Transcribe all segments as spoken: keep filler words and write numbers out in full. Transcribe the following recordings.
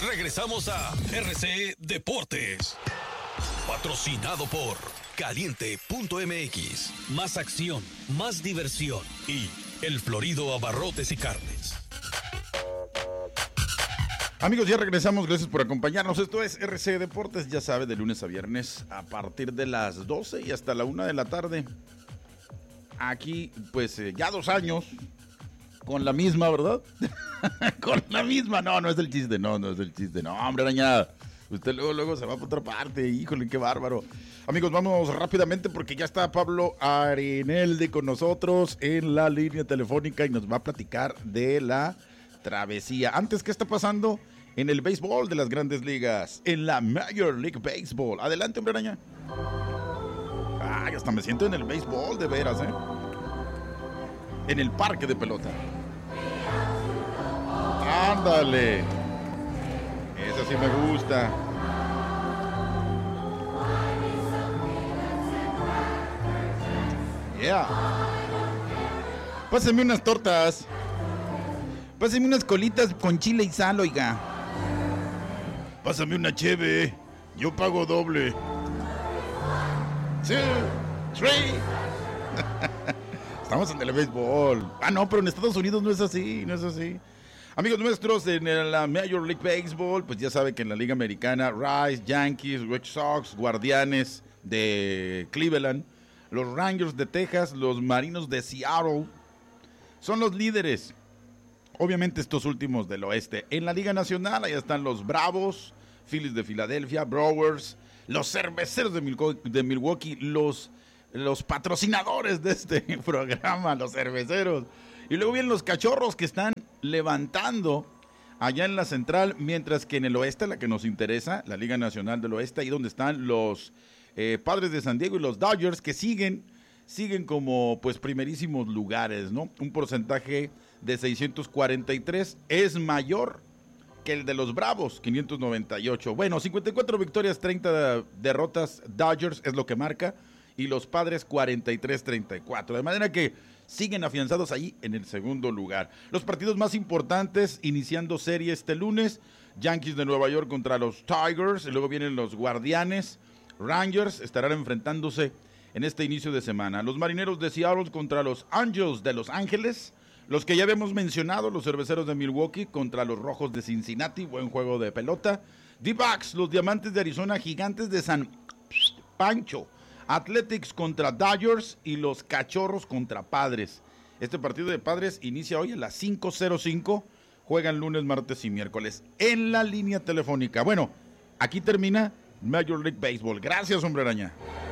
Regresamos a R C Deportes. Patrocinado por Caliente punto M X. Más acción, más diversión y El Florido Abarrotes y Carnes. Amigos, ya regresamos, gracias por acompañarnos. Esto es R C Deportes, ya sabe, de lunes a viernes a partir de las doce y hasta la una de la tarde. Aquí, pues, eh, ya dos años con la misma, ¿verdad? Con la misma, no, no es el chiste, no, no es el chiste, no, hombre, arañada. Usted luego, luego se va por otra parte, híjole, qué bárbaro. Amigos, vamos rápidamente porque ya está Pablo Arenelde con nosotros en la línea telefónica y nos va a platicar de la travesía. Antes, ¿qué está pasando en el béisbol de las grandes ligas? En la Major League Baseball. Adelante, hombre araña. Ay, hasta me siento en el béisbol, de veras, ¿eh? En el parque de pelota. Ándale. Eso sí me gusta. Yeah. Pásame unas tortas. Pásame unas colitas con chile y sal, oiga. Pásame una cheve. Yo pago doble. Two, three. Estamos en el béisbol. Ah, no, pero en Estados Unidos no es así, no es así. Amigos nuestros, en la Major League Baseball, pues ya saben que en la Liga Americana, Rays, Yankees, Red Sox, Guardianes de Cleveland, los Rangers de Texas, los Marinos de Seattle, son los líderes. Obviamente estos últimos del oeste. En la Liga Nacional, ahí están los Bravos, Phillies de Filadelfia, Brewers, los Cerveceros de Milwaukee, de Milwaukee los, los patrocinadores de este programa, los Cerveceros. Y luego vienen los Cachorros que están levantando allá en la central, mientras que en el oeste, la que nos interesa, la Liga Nacional del Oeste, ahí donde están los eh, Padres de San Diego y los Dodgers, que siguen, siguen como pues primerísimos lugares, ¿no? Un porcentaje de seiscientos cuarenta y tres es mayor que el de los Bravos, quinientos noventa y ocho. Bueno, cincuenta y cuatro victorias, treinta derrotas, Dodgers es lo que marca, y los Padres cuarenta y tres treinta y cuatro. De manera que siguen afianzados ahí en el segundo lugar. Los partidos más importantes iniciando serie este lunes: Yankees de Nueva York contra los Tigers, y luego vienen los Guardianes. Rangers estarán enfrentándose en este inicio de semana. Los Marineros de Seattle contra los Angels de Los Ángeles. Los que ya habíamos mencionado, los Cerveceros de Milwaukee contra los Rojos de Cincinnati, buen juego de pelota. D-Backs, los Diamantes de Arizona, Gigantes de San Pancho. Athletics contra Dodgers y los Cachorros contra Padres. Este partido de Padres inicia hoy a las cinco cero cinco, juegan lunes, martes y miércoles en la línea telefónica. Bueno, aquí termina Major League Baseball. Gracias, hombre araña.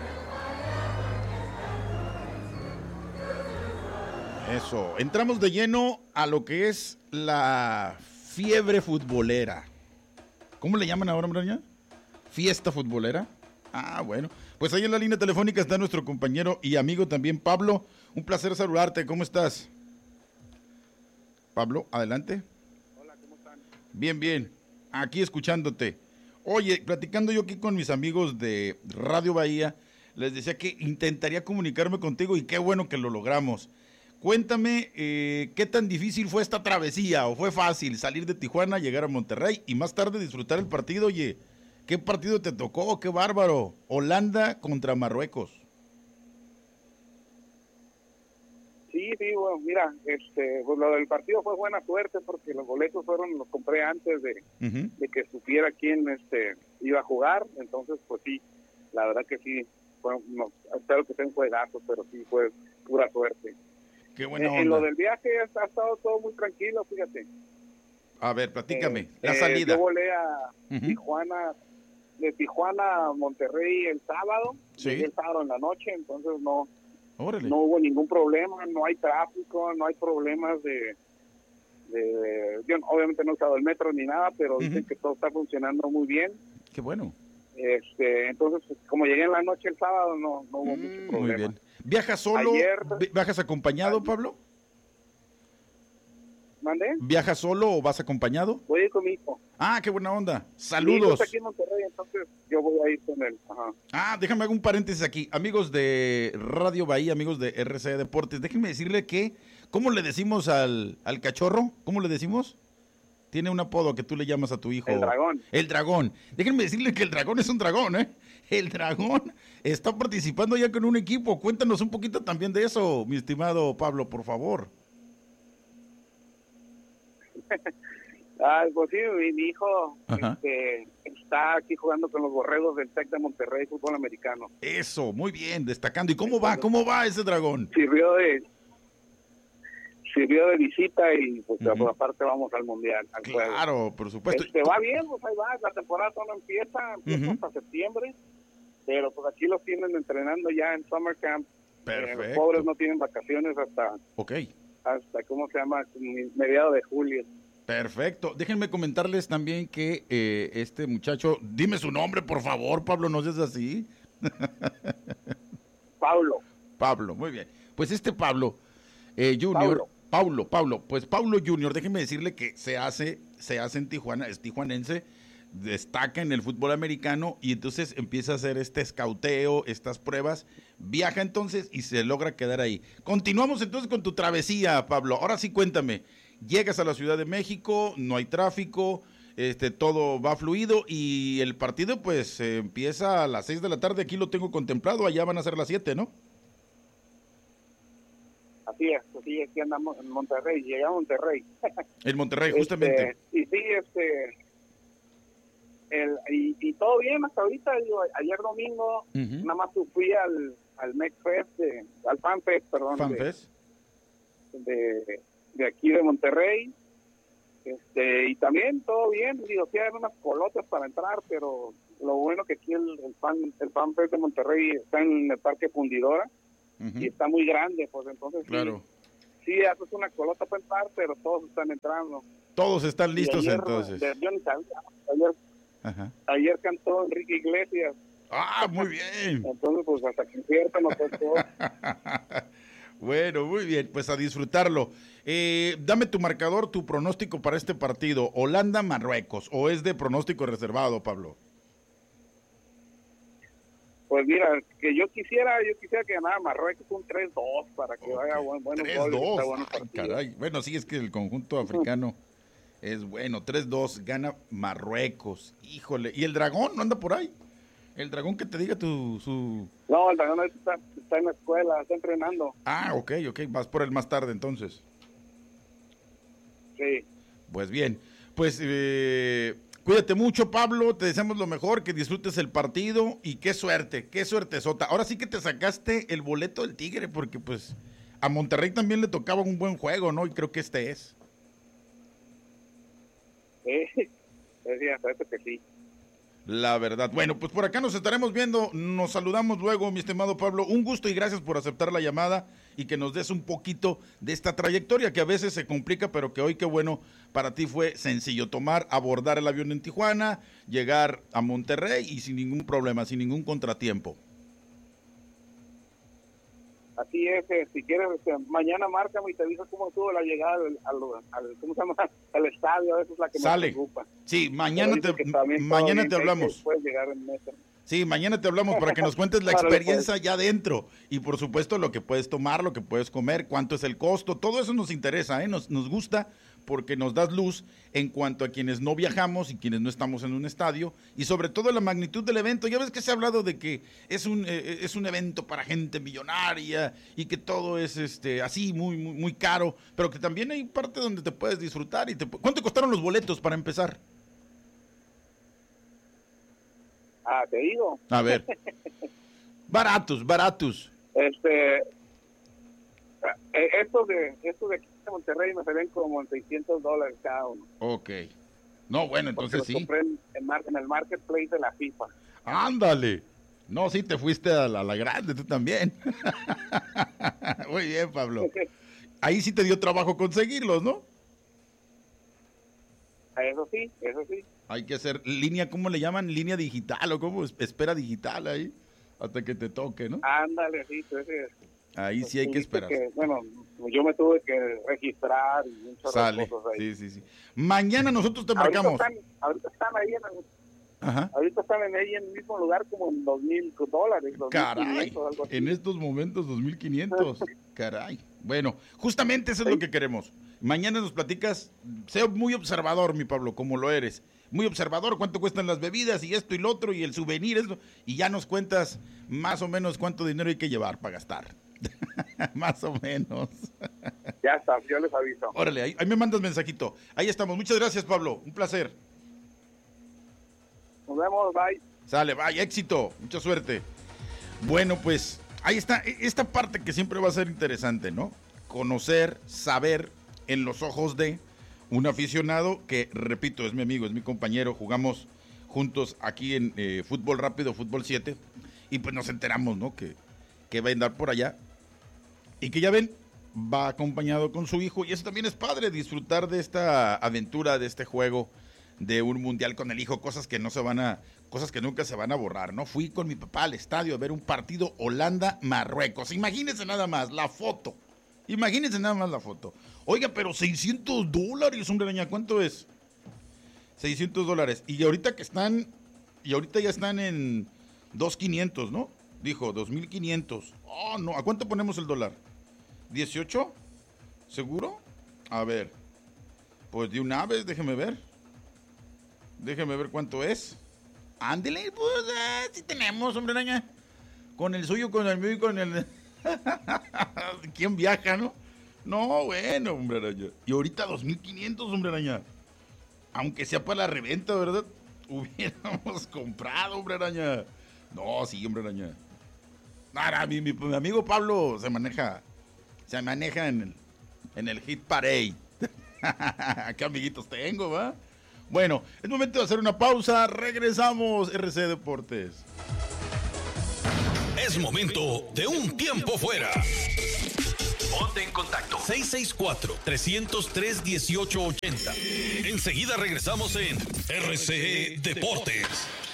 Eso, entramos de lleno a lo que es la fiebre futbolera. ¿Cómo le llaman ahora, hombre araña? ¿Fiesta futbolera? Ah, bueno. Pues ahí en la línea telefónica está nuestro compañero y amigo también, Pablo. Un placer saludarte. ¿Cómo estás? Pablo, adelante. Hola, ¿cómo están? Bien, bien. Aquí escuchándote. Oye, platicando yo aquí con mis amigos de Radio Bahía, les decía que intentaría comunicarme contigo y qué bueno que lo logramos. Cuéntame, eh, ¿qué tan difícil fue esta travesía? ¿O fue fácil salir de Tijuana, llegar a Monterrey y más tarde disfrutar el partido? Oye, ¿qué partido te tocó? ¡Qué bárbaro! Holanda contra Marruecos. Sí, sí, bueno, mira, este, pues lo del partido fue buena suerte porque los boletos fueron, los compré antes de, uh-huh. de que supiera quién este, iba a jugar, entonces pues sí, la verdad que sí, bueno, no, espero que sea un juegazo, pero sí fue pura suerte. Qué buena onda. En, en lo del viaje ha, ha estado todo muy tranquilo, fíjate. A ver, platícame, eh, la eh, salida. Yo volé a uh-huh. Tijuana, de Tijuana a Monterrey el sábado, sí. el sábado en la noche, entonces no, Órale. no hubo ningún problema, no hay tráfico, no hay problemas de, de, de yo obviamente no he usado el metro ni nada, pero uh-huh. dicen que todo está funcionando muy bien. Qué bueno. Este, entonces, como llegué en la noche el sábado, no, no hubo mm, mucho problema. Muy bien. ¿Viajas solo? Ayer, ¿Viajas acompañado, ayer, Pablo? ¿Mandé? ¿Viajas solo o vas acompañado? Voy a ir con mi hijo. Ah, qué buena onda. Saludos. Mi hijo está aquí en Monterrey, entonces yo voy a ir con él. Ajá. Ah, déjame hacer un paréntesis aquí. Amigos de Radio Bahía, amigos de R C Deportes, déjenme decirle que, ¿cómo le decimos al, al cachorro? ¿Cómo le decimos? Tiene un apodo que tú le llamas a tu hijo. El dragón. El dragón. Déjenme decirle que el dragón es un dragón, ¿eh? El dragón está participando ya con un equipo. Cuéntanos un poquito también de eso, mi estimado Pablo, por favor. Ah, pues sí, mi, mi hijo este, está aquí jugando con los Borregos del Tec de Monterrey, fútbol americano. Eso, muy bien, destacando. ¿Y cómo va? ¿Cómo va ese dragón? Sirvió de sirvió de visita y pues uh-huh. aparte vamos al Mundial, al Claro, juego. por supuesto. Este, va bien, pues ahí va, la temporada no empieza, empieza uh-huh. hasta septiembre, pero pues aquí los tienen entrenando ya en Summer Camp. Perfecto. Eh, los pobres no tienen vacaciones hasta, okay. hasta ¿cómo se llama? Mediados de julio. Perfecto. Déjenme comentarles también que eh, este muchacho, dime su nombre, por favor, Pablo, no seas así. Pablo. Pablo, muy bien. Pues este Pablo eh, Junior, Pablo. Pablo, Pablo, pues Pablo Junior, déjenme decirle que se hace, se hace en Tijuana, es tijuanense, destaca en el fútbol americano y entonces empieza a hacer este escauteo, estas pruebas, viaja entonces y se logra quedar ahí. Continuamos entonces con tu travesía, Pablo. Ahora sí cuéntame. Llegas a la Ciudad de México, no hay tráfico, este, todo va fluido y el partido pues eh, empieza a las seis de la tarde, aquí lo tengo contemplado, allá van a ser las siete, ¿no? Así es, así es, aquí andamos en Monterrey, llegamos a Monterrey. En Monterrey, justamente. Este, y sí, este, el, y, y todo bien hasta ahorita, digo, ayer domingo, uh-huh. nada más fui al, al McFest, de, al FanFest, perdón. ¿FanFest? De, de de aquí de Monterrey, este y también todo bien, digo, sí hay unas colotas para entrar, pero lo bueno que aquí el, el fan el FanFest de Monterrey está en el Parque Fundidora uh-huh. y está muy grande, pues entonces claro. sí, sí haces una colota para entrar, pero todos están entrando. Todos están listos ayer, entonces. De, yo ni sabía, ayer, Ajá. ayer cantó Enrique Iglesias. Ah, muy bien. Entonces pues hasta que cierto no fue todo. Bueno, muy bien, pues a disfrutarlo. Eh, dame tu marcador, tu pronóstico para este partido, Holanda-Marruecos, ¿o es de pronóstico reservado, Pablo? Pues mira, que yo quisiera, yo quisiera que ganara Marruecos un tres dos para que okay. vaya buen, buenos goles. tres dos, bueno Ay, caray. Bueno, sí, es que el conjunto africano es bueno, tres dos, gana Marruecos, híjole. ¿Y el dragón no anda por ahí? El dragón que te diga tu... su... No, el dragón está, está en la escuela, está entrenando. Ah, ok, ok, vas por él más tarde entonces. Sí. Pues bien, pues eh, cuídate mucho, Pablo, te deseamos lo mejor, que disfrutes el partido y qué suerte, qué suerte sota. Ahora sí que te sacaste el boleto del Tigre porque pues a Monterrey también le tocaba un buen juego, ¿no? Y creo que este es. Sí, sí, hasta que sí. La verdad. Bueno, pues por acá nos estaremos viendo. Nos saludamos luego, mi estimado Pablo. Un gusto y gracias por aceptar la llamada y que nos des un poquito de esta trayectoria que a veces se complica, pero que hoy qué bueno para ti fue sencillo. Tomar, abordar el avión en Tijuana, llegar a Monterrey y sin ningún problema, sin ningún contratiempo. Así es, eh, si quieres, este, mañana márcame y te aviso cómo estuvo la llegada al, al, al, ¿cómo se llama? al estadio, eso es la que Sale. me preocupa. Sí, mañana te, mañana te hablamos. Puedes llegar en metro. Sí, mañana te hablamos para que nos cuentes la experiencia ya dentro y por supuesto lo que puedes tomar, lo que puedes comer, cuánto es el costo, todo eso nos interesa, ¿eh? nos, nos gusta porque nos das luz en cuanto a quienes no viajamos y quienes no estamos en un estadio y sobre todo la magnitud del evento. Ya ves que se ha hablado de que es un eh, es un evento para gente millonaria y que todo es este así muy muy muy caro, pero que también hay parte donde te puedes disfrutar y te ¿cuánto costaron los boletos para empezar? Ah, te digo. A ver. Baratos, baratos. Este, eh, estos de, estos de aquí de Monterrey me salen como en seiscientos dólares cada uno. Ok. No, bueno, entonces sí. Compré en, en, en el marketplace de la FIFA. Ándale. No, sí, te fuiste a la, a la grande, tú también. Muy bien, Pablo. Ahí sí te dio trabajo conseguirlos, ¿no? Eso sí, eso sí. Hay que hacer línea, ¿cómo le llaman? Línea digital o cómo, espera digital ahí, hasta que te toque, ¿no? Ándale, sí, sí, sí. Ahí sí hay que esperar. Que, bueno, yo me tuve que registrar y muchas Sale, cosas ahí. sí, sí, sí. Mañana nosotros te marcamos. Ahorita están, ahorita están ahí en el, Ajá. Ahorita están en, ahí en el mismo lugar como en dos mil dólares. Caray, en estos momentos dos mil quinientos. Caray. Bueno, justamente eso es lo que queremos. Mañana nos platicas, sé muy observador, mi Pablo, como lo eres. Muy observador, cuánto cuestan las bebidas y esto y lo otro y el souvenir, esto, y ya nos cuentas más o menos cuánto dinero hay que llevar para gastar. Más o menos. Ya está, yo les aviso. Órale, ahí, ahí me mandas mensajito. Ahí estamos. Muchas gracias, Pablo. Un placer. Nos vemos, bye. Sale, bye, éxito. Mucha suerte. Bueno, pues ahí está esta parte que siempre va a ser interesante, ¿no? Conocer, saber en los ojos de un aficionado que, repito, es mi amigo, es mi compañero. Jugamos juntos aquí en eh, Fútbol Rápido, Fútbol siete. Y pues nos enteramos, ¿no? Que, que va a andar por allá. Y que ya ven, va acompañado con su hijo. Y eso también es padre, disfrutar de esta aventura, de este juego, de un mundial con el hijo. Cosas que no se van a, cosas que nunca se van a borrar, ¿no? Fui con mi papá al estadio a ver un partido Holanda-Marruecos. Imagínense nada más la foto. Imagínense nada más la foto. Oiga, pero seiscientos dólares, hombre araña, ¿cuánto es? seiscientos dólares. Y ahorita que están, y ahorita ya están en dos mil quinientos, ¿no? Dijo, dos mil quinientos. Oh, no, ¿a cuánto ponemos el dólar? ¿dieciocho? ¿Seguro? A ver, pues de una vez, déjeme ver. Déjeme ver cuánto es. Ándele, pues, eh, si tenemos, hombre araña. Con el suyo, con el mío y con el... ¿Quién viaja, no? No, bueno, hombre araña. Y ahorita dos mil quinientos, hombre araña. Aunque sea para la reventa, ¿verdad? Hubiéramos comprado, hombre araña. No, sí, hombre araña. Nada, mi, mi, mi amigo Pablo se maneja, se maneja en el, en el Hit Parade. ¿Qué amiguitos tengo, va? Bueno, es momento de hacer una pausa. Regresamos, R C Deportes. Es momento de un tiempo fuera. Ponte en contacto. seis seis cuatro, tres cero tres, uno ocho ocho cero. Enseguida regresamos en R C Deportes.